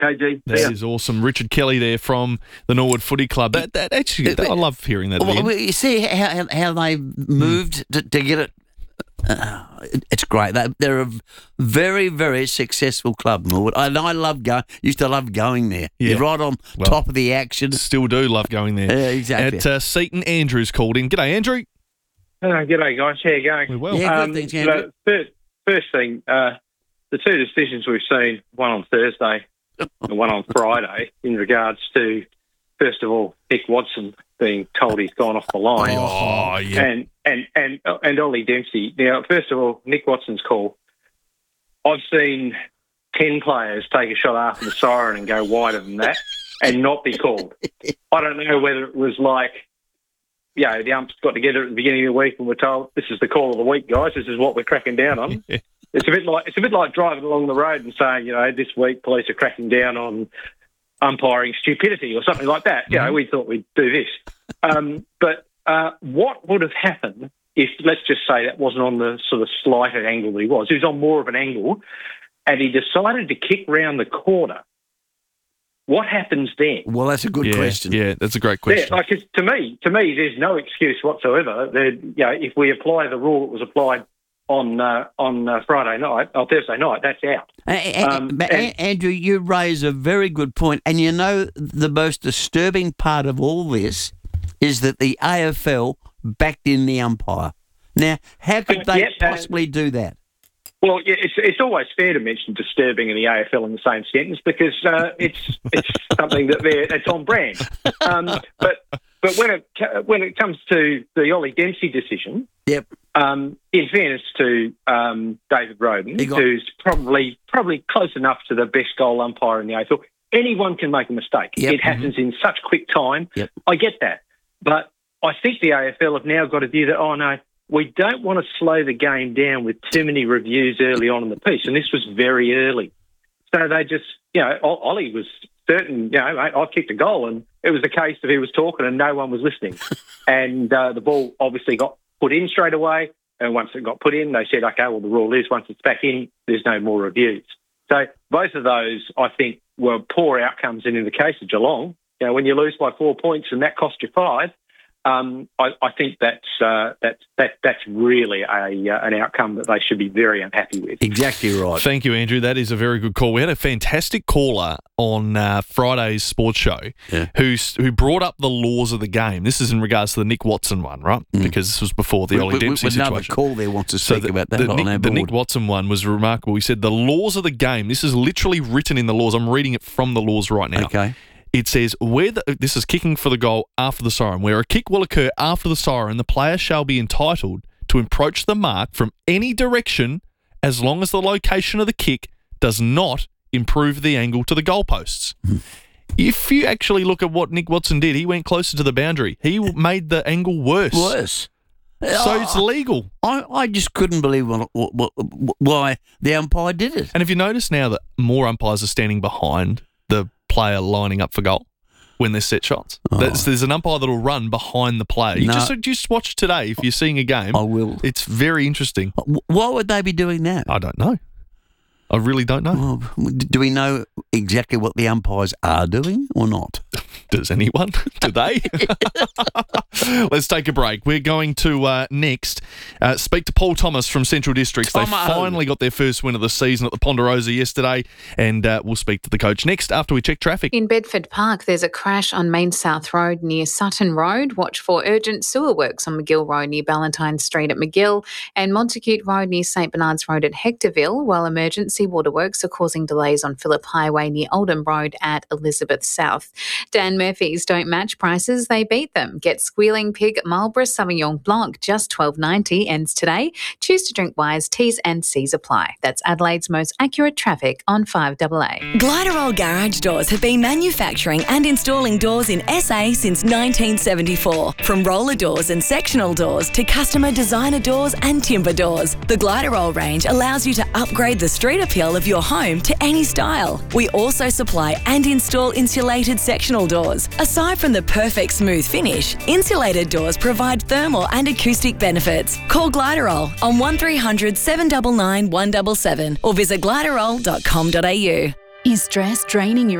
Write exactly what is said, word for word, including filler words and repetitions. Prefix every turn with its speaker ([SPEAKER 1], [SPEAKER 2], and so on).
[SPEAKER 1] K G.
[SPEAKER 2] That is awesome. Richard Kelly there from the Norwood Footy Club. That, that actually, I love hearing that.
[SPEAKER 3] Well, well, you see how how they moved mm. to, to get it. Uh, it's great. They, they're a very, very successful club, Norwood. And I love going. Used to love going there.
[SPEAKER 2] Yeah.
[SPEAKER 3] You're right on
[SPEAKER 2] well,
[SPEAKER 3] top of the action.
[SPEAKER 2] Still do love going there.
[SPEAKER 3] Yeah, exactly.
[SPEAKER 2] At uh, Seaton, Andrew's called in. G'day, Andrew.
[SPEAKER 1] Uh, g'day, guys. How you going?
[SPEAKER 2] We're well.
[SPEAKER 3] Yeah,
[SPEAKER 1] um,
[SPEAKER 3] good, thanks, Andrew.
[SPEAKER 1] So first, first thing, uh, the two decisions we've seen, one on Thursday and one on Friday, in regards to, first of all, Nick Watson being told he's gone off the line.
[SPEAKER 2] Oh, yeah.
[SPEAKER 1] And and and and Ollie Dempsey. Now, first of all, Nick Watson's call. I've seen ten players take a shot after the siren and go wider than that and not be called. I don't know whether it was like, you know, the umps got together at the beginning of the week and were told, this is the call of the week, guys. This is what we're cracking down on.
[SPEAKER 2] Yeah.
[SPEAKER 1] It's a bit like it's a bit like driving along the road and saying, you know, this week police are cracking down on umpiring stupidity or something like that. Mm-hmm. You know, we thought we'd do this. Um, but uh, what would have happened if, let's just say, that wasn't on the sort of slighted angle that he was. He was on more of an angle and he decided to kick round the corner. What happens then?
[SPEAKER 3] Well, that's a good
[SPEAKER 2] yeah,
[SPEAKER 3] question.
[SPEAKER 2] Yeah, that's a great question.
[SPEAKER 1] Yeah, like, to me, to me, there's no excuse whatsoever. That, you know, if we apply the rule that was applied on uh, on uh, Friday night, or Thursday night, that's out.
[SPEAKER 3] Uh,
[SPEAKER 1] Um,
[SPEAKER 3] but
[SPEAKER 1] and-
[SPEAKER 3] Andrew, you raise a very good point, and you know the most disturbing part of all this is that the A F L backed in the umpire. Now, how could they
[SPEAKER 1] Yes, uh,
[SPEAKER 3] possibly do that?
[SPEAKER 1] Well, yeah, it's it's always fair to mention disturbing in the A F L in the same sentence because uh, it's it's something that they're it's on brand. Um, but but when it when it comes to the Ollie Dempsey decision,
[SPEAKER 3] Yep.
[SPEAKER 1] Um, in fairness to um, David Roden,
[SPEAKER 3] He got-
[SPEAKER 1] who's probably probably close enough to the best goal umpire in the A F L, anyone can make a mistake.
[SPEAKER 3] Yep.
[SPEAKER 1] It happens in such quick time.
[SPEAKER 3] Yep.
[SPEAKER 1] I get that, but I think the A F L have now got a view that oh no. We don't want to slow the game down with too many reviews early on in the piece, and this was very early. So they just, you know, Ollie was certain, you know, mate, I kicked a goal, and it was the case of he was talking and no one was listening. and uh, the ball obviously got put in straight away, and once it got put in, they said, okay, well, the rule is once it's back in, there's no more reviews. So both of those, I think, were poor outcomes, and in the case of Geelong, you know, when you lose by four points and that cost you five, Um, I, I think that's uh, that's that, that's really a uh, an outcome that they should be very unhappy with.
[SPEAKER 3] Exactly right.
[SPEAKER 2] Thank you, Andrew. That is a very good call. We had a fantastic caller on uh, Friday's sports show
[SPEAKER 3] Yeah.
[SPEAKER 2] who's, who brought up the laws of the game. This is in regards to the Nick Watson one, right?
[SPEAKER 3] Mm.
[SPEAKER 2] Because this was before the
[SPEAKER 3] We-
[SPEAKER 2] Ollie
[SPEAKER 3] we-
[SPEAKER 2] Dempsey
[SPEAKER 3] we- another
[SPEAKER 2] situation.
[SPEAKER 3] call there wants to
[SPEAKER 2] So
[SPEAKER 3] speak
[SPEAKER 2] the,
[SPEAKER 3] about that
[SPEAKER 2] the,
[SPEAKER 3] on
[SPEAKER 2] Nick,
[SPEAKER 3] our
[SPEAKER 2] the
[SPEAKER 3] board.
[SPEAKER 2] Nick Watson one was remarkable. He said the laws of the game, this is literally written in the laws. I'm reading it from the laws right now.
[SPEAKER 3] Okay.
[SPEAKER 2] It says, where the, this is kicking for the goal after the siren, where a kick will occur after the siren, the player shall be entitled to approach the mark from any direction as long as the location of the kick does not improve the angle to the goalposts. If you actually look at what Nick Watson did, he went closer to the boundary. He made the angle worse.
[SPEAKER 3] Worse.
[SPEAKER 2] So it's legal.
[SPEAKER 3] I, I just couldn't believe what, what, what, why the umpire did it.
[SPEAKER 2] And if you notice now that more umpires are standing behind the player lining up for goal when there's set shots.
[SPEAKER 3] Oh.
[SPEAKER 2] There's, there's an umpire that'll run behind the player. You
[SPEAKER 3] No.
[SPEAKER 2] just just watch today if you're seeing a game.
[SPEAKER 3] I will.
[SPEAKER 2] It's very interesting.
[SPEAKER 3] Why would they be doing that?
[SPEAKER 2] I don't know. I really don't know.
[SPEAKER 3] Well, do we know exactly what the umpires are doing or not?
[SPEAKER 2] Does anyone? Do they? Let's take a break. We're going to uh, next uh, speak to Paul Thomas from Central Districts. They
[SPEAKER 3] Tomo.
[SPEAKER 2] finally got their first win of the season at the Ponderosa yesterday, and uh, we'll speak to the coach next after we check traffic.
[SPEAKER 4] In Bedford Park, there's a crash on Main South Road near Sutton Road. Watch for urgent sewer works on McGill Road near Ballantyne Street at McGill and Montacute Road near St Bernard's Road at Hectorville, while emergency waterworks are causing delays on Phillip Highway near Oldham Road at Elizabeth South. Dan Murphy's don't match prices, they beat them. Get Squealing Pig Marlborough Sauvignon Blanc, just twelve ninety, ends today. Choose to drink wise, T's and C's apply. That's Adelaide's most accurate traffic on five A A.
[SPEAKER 5] Gliderol Garage Doors have been manufacturing and installing doors in S A since nineteen seventy-four. From roller doors and sectional doors to customer designer doors and timber doors, the Gliderol range allows you to upgrade the street appeal of your home to any style. We also supply and install insulated sectional doors. Aside from the perfect smooth finish, insulated doors provide thermal and acoustic benefits. Call Gliderol on one three hundred seven nine nine one seven seven or visit gliderol dot com dot a u.
[SPEAKER 6] Is stress draining your